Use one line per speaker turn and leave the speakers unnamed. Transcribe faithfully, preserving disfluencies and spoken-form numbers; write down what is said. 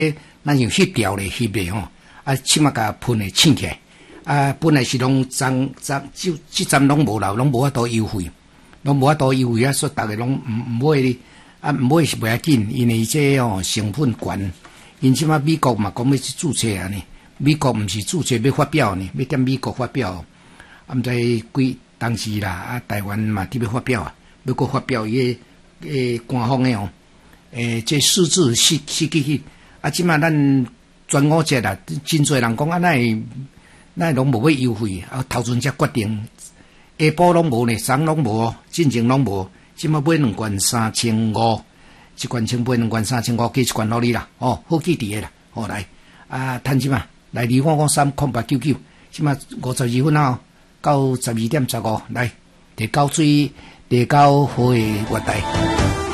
咱用翕条咧翕咧吼，啊，起码甲喷诶清起来，啊，本来是拢涨涨，就即站拢无啦，拢无法度优惠，拢无法度优惠啊，所以逐个拢毋毋买咧，啊，毋买是袂要紧，因为这哦成本悬，因即马美国嘛讲要去注册啊呢，美国毋是注册要发表呢，要踮美国发表，啊，毋知几当时啦，啊，台湾嘛伫要发表啊，要搁发表伊诶诶官方诶哦，诶，这数字是是去去。啊！即马咱全五节啦，真侪人讲啊，那会那会拢无要优惠，啊，头阵才决定，下晡拢无呢，送拢无，进前拢无，即马买两罐三千五，一罐千买两罐三千五，加一罐落你啦，哦，好记伫诶啦，哦来，啊，趁即马来二五五三空八九九，即马五十二分啊，到十二點十五，來，地溝水，地溝火嘅活動。